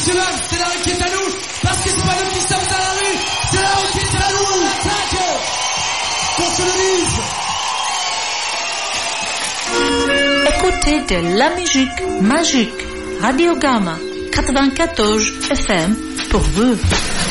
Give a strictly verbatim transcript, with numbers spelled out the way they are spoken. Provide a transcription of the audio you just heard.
messieurs, dames, c'est la rue qui est à nous, parce que c'est pas nous qui sommes dans la rue, c'est la rue qui est à nous, on attaque, qu'on se le dise. Écoutez de la musique magique, Radio Gamma quatre-vingt-quatorze F M pour vous.